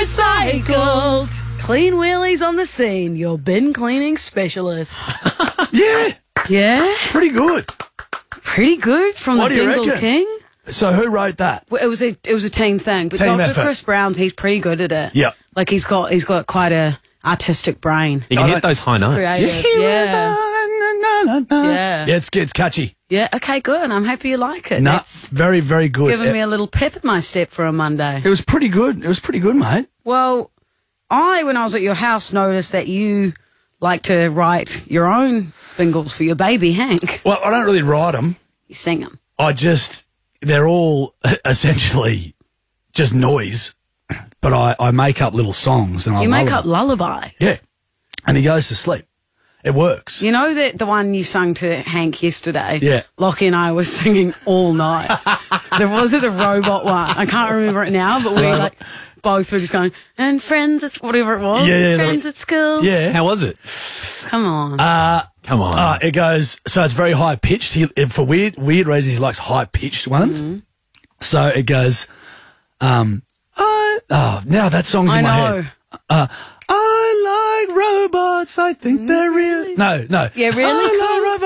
recycled. Clean wheelies on the scene, your bin cleaning specialist. Yeah, Yeah? pretty good. Pretty good from What the do you Bingle reckon? King. So who wrote that? Well, it was a team thing, but Team Dr. effort. Chris Brown's, he's pretty good at it. Yeah. Like he's got quite a artistic brain. You can hit those high notes. Creative. Yeah. Yeah. Yeah, it's catchy. Yeah, okay, good. I'm happy you like it. Nuts. Very, very good. Giving me a little pep in my step for a Monday. It was pretty good. It was pretty good, mate. Well, when I was at your house, noticed that you like to write your own bingles for your baby, Hank. Well, I don't really write them. You sing them. They're all essentially just noise, but I make up little songs and I You lull make him. up lullaby. Yeah. And he goes to sleep. It works. You know that the one you sung to Hank yesterday? Yeah. Lockie and I were singing all night. Was it the robot one? I can't remember it now, but we both were just going, and friends at whatever it was. Yeah, friends at school. Yeah. How was it? Come on. Come on. It goes, so it's very high pitched. For weird reasons, he likes high pitched ones. Mm-hmm. So it goes, now that song's in my head. I like robots. I think they're real. No. Yeah, really? I like robots.